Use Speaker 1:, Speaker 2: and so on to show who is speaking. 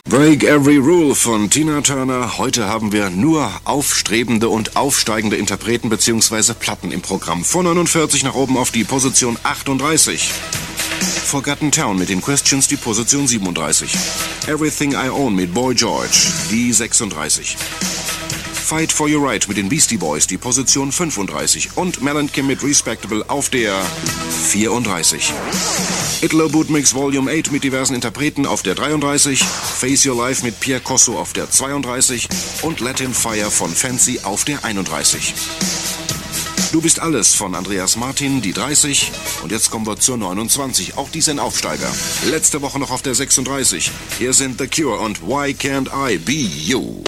Speaker 1: Break Every Rule von Tina Turner. Heute haben wir nur aufstrebende und aufsteigende Interpreten bzw. Platten im Programm. Von 49 nach oben auf die Position 38. Forgotten Town mit den Questions die Position 37. Everything I Own mit Boy George die 36. Fight for Your Right mit den Beastie Boys die Position 35. Und Mel & Kim mit Respectable auf der 34. Italo Boot Mix Volume 8 mit diversen Interpreten auf der 33. Face Your Life mit Pierre Cosso auf der 32. Und Let Him Fire von Fancy auf der 31. Du bist alles von Andreas Martin, die 30. Und jetzt kommen wir zur 29. Auch dies ein Aufsteiger. Letzte Woche noch auf der 36. Hier sind The Cure und Why Can't I Be You?